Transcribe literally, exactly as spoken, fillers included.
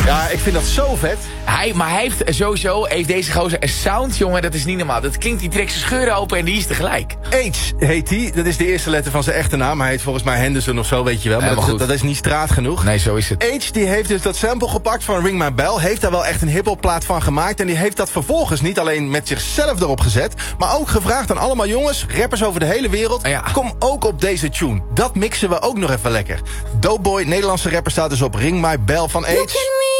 Ja, ik vind dat zo vet. Hij, maar hij heeft sowieso, heeft deze gozer een sound, jongen, dat is niet normaal. Dat klinkt, die trekt zijn scheuren open en die is tegelijk. H heet hij. Dat is de eerste letter van zijn echte naam. Hij heet volgens mij Henderson of zo, weet je wel. Maar Helemaal dat, goed. dat is niet straat genoeg. Nee, zo is het. H die heeft dus dat sample gepakt van Ring My Bell. Heeft daar wel echt een hiphopplaat van gemaakt. En die heeft dat vervolgens niet alleen met zichzelf erop gezet. Maar ook gevraagd aan allemaal jongens, rappers over de hele wereld. Ja. Kom ook op deze tune. Dat mixen we ook nog even lekker. Doughboy, Nederlandse rapper, staat dus op Ring My Bell van H.